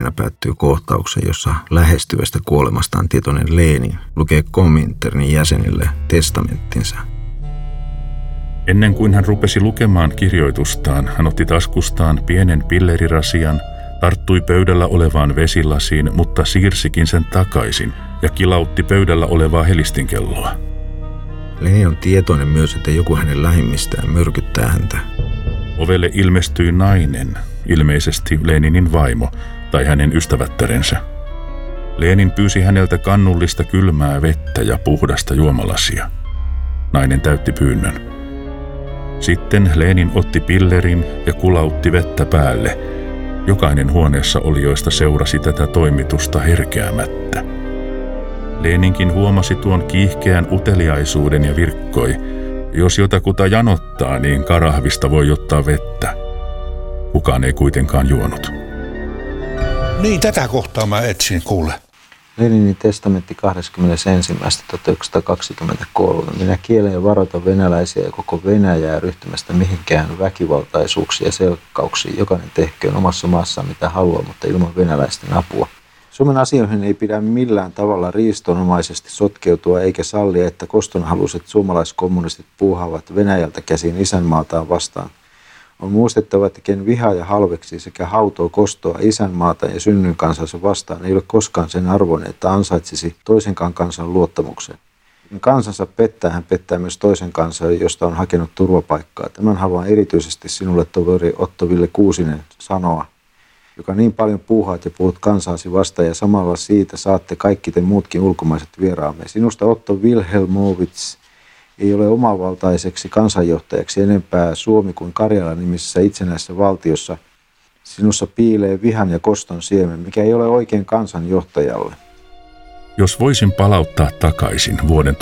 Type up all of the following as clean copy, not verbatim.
päättyy kohtauksen, jossa lähestyvästä kuolemastaan tietoinen Lenin lukee Kominternin jäsenille testamenttinsa. Ennen kuin hän rupesi lukemaan kirjoitustaan, hän otti taskustaan pienen pillerirasian, tarttui pöydällä olevaan vesilasiin, mutta siirsikin sen takaisin ja kilautti pöydällä olevaa helistinkelloa. Lenin on tietoinen myös, että joku hänen lähimmistään myrkyttää häntä. Ovelle ilmestyi nainen, ilmeisesti Leninin vaimo tai hänen ystävättärensä. Lenin pyysi häneltä kannullista kylmää vettä ja puhdasta juomalasia. Nainen täytti pyynnön. Sitten Lenin otti pillerin ja kulautti vettä päälle. Jokainen huoneessa olijoista seurasi tätä toimitusta herkeämättä. Leninkin huomasi tuon kiihkeän uteliaisuuden ja virkkoi. Jos jotakuta janottaa, niin karahvista voi ottaa vettä. Kukaan ei kuitenkaan juonut. Niin, tätä kohtaa mä etsin, kuule. Leninin testamentti 21.1923. Minä kielen ja varoitan venäläisiä ja koko Venäjää ryhtymästä mihinkään väkivaltaisuuksiin ja selkkauksiin. Jokainen tehköön omassa maassaan mitä haluaa, mutta ilman venäläisten apua. Suomen asioihin ei pidä millään tavalla riistonomaisesti sotkeutua eikä sallia, että kostonhaluiset suomalaiskommunistit puuhaavat Venäjältä käsin isänmaataan vastaan. On muistettava, että ken vihaa ja halveksi sekä hautoo kostoa isänmaata ja synnyn kansansa vastaan ei ole koskaan sen arvoinen, että ansaitsisi toisenkaan kansan luottamuksen. Kansansa pettää, hän pettää myös toisen kansan, josta on hakenut turvapaikkaa. Tämän haluan erityisesti sinulle, toveri Otto Ville Kuusinen, sanoa, joka niin paljon puuhaat ja puhut kansaasi vastaan ja samalla siitä saatte kaikki te muutkin ulkomaiset vieraamme. Sinusta Otto Wilhelmovits ei ole omavaltaiseksi kansanjohtajaksi enempää Suomi kuin Karjala nimisessä itsenäisessä valtiossa. Sinussa piilee vihan ja koston siemen, mikä ei ole oikein kansanjohtajalle. Jos voisin palauttaa takaisin vuoden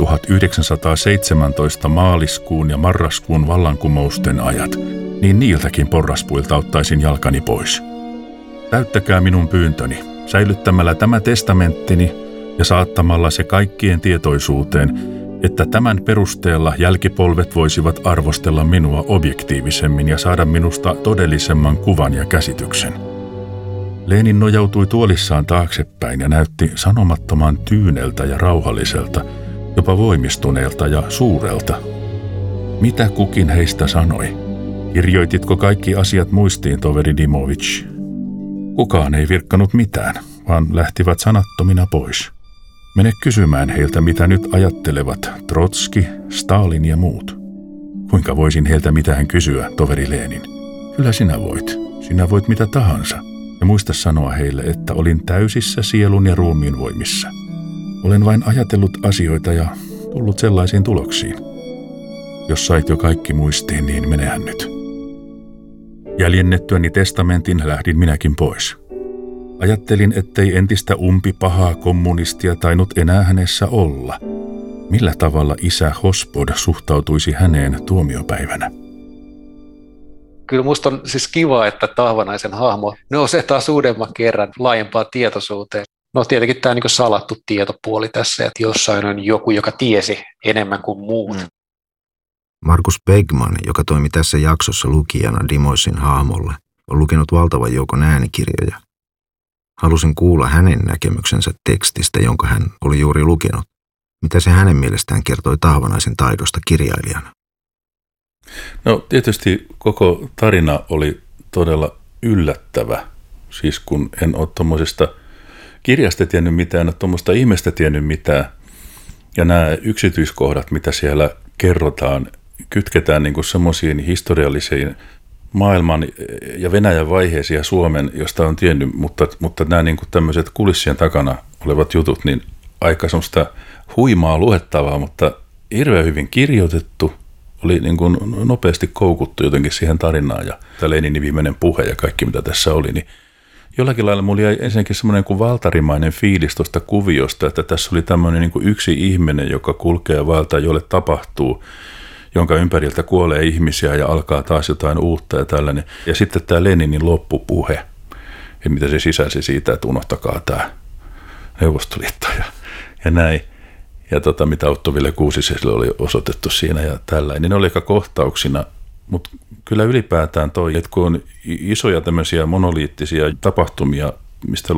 1917 maaliskuun ja marraskuun vallankumousten ajat, niin niiltäkin porraspuilta ottaisin jalkani pois. Täyttäkää minun pyyntöni, säilyttämällä tämä testamenttini ja saattamalla se kaikkien tietoisuuteen, että tämän perusteella jälkipolvet voisivat arvostella minua objektiivisemmin ja saada minusta todellisemman kuvan ja käsityksen. Lenin nojautui tuolissaan taaksepäin ja näytti sanomattoman tyyneltä ja rauhalliselta, jopa voimistuneelta ja suurelta. Mitä kukin heistä sanoi? Kirjoititko kaikki asiat muistiin, toveri Dimovich? Kukaan ei virkkanut mitään, vaan lähtivät sanattomina pois. Mene kysymään heiltä, mitä nyt ajattelevat Trotski, Stalin ja muut. Kuinka voisin heiltä mitään kysyä, toveri Lenin? Kyllä sinä voit. Sinä voit mitä tahansa. Ja muista sanoa heille, että olin täysissä sielun ja ruumiin voimissa. Olen vain ajatellut asioita ja tullut sellaisiin tuloksiin. Jos sait jo kaikki muistiin, niin menehän nyt. Jäljennettyäni testamentin lähdin minäkin pois. Ajattelin, ettei entistä pahaa kommunistia tainnut enää hänessä olla. Millä tavalla isä Hospod suhtautuisi häneen tuomiopäivänä? Kyllä musta on siis kiva, että Tahvanaisen hahmo nousee taas uudemman kerran laajempaan tietoisuuteen. No tietenkin tämä niin salattu tietopuoli tässä, että jossain on joku, joka tiesi enemmän kuin muut. Markus Begman, joka toimi tässä jaksossa lukijana Dimoisin hahmolle, on lukenut valtavan joukon äänikirjoja. Halusin kuulla hänen näkemyksensä tekstistä, jonka hän oli juuri lukenut. Mitä se hänen mielestään kertoi Tahvanaisen taidosta kirjailijana? No tietysti koko tarina oli todella yllättävä. Siis kun en ole tuommoisesta kirjasta tiennyt mitään, en ole tuommoista ihmeestä tiennyt mitään. Ja nämä yksityiskohdat, mitä siellä kerrotaan, kytketään niin kuin semmoisiin historiallisiin maailman ja Venäjän vaiheisiin ja Suomen, josta on tiennyt, mutta nämä niin kuin tämmöiset kulissien takana olevat jutut, niin aika semmoista huimaa luettavaa, mutta hirveän hyvin kirjoitettu, oli niin kuin nopeasti koukuttu jotenkin siihen tarinaan ja Leninin viimeinen puhe ja kaikki mitä tässä oli, niin jollakin lailla mulla jäi ensinnäkin semmoinen kuin valtarimainen fiilis tuosta kuviosta, että tässä oli tämmöinen niin kuin yksi ihminen, joka kulkee vaeltaa, jolle tapahtuu, jonka ympäriltä kuolee ihmisiä ja alkaa taas jotain uutta ja tällainen. Ja sitten tämä Leninin loppupuhe, ja mitä se sisälsi siitä, että unohtakaa tämä Neuvostoliitto ja näin. Ja mitä Otto Ville Kuusiselle oli osoitettu siinä ja tällainen. Ne oli aika kohtauksina, mutta kyllä ylipäätään toi, että kun on isoja tämmöisiä monoliittisia tapahtumia mistä